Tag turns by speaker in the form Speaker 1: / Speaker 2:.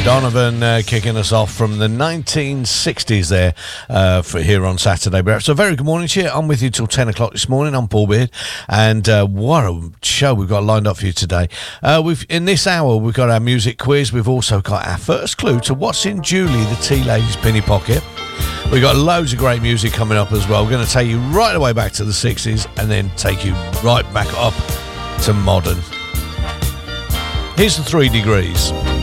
Speaker 1: Donovan kicking us off from the 1960s there for here on Saturday. So very good morning to you. I'm with you till 10 o'clock this morning. I'm Paul Beard, and what a show we've got lined up for you today. In this hour we've got our music quiz. We've also got our first clue to what's in Julie the Tea Lady's Penny Pocket. We've got loads of great music coming up as well. We're going to take you right away back to the 60s and then take you right back up to modern. Here's the 3 Degrees.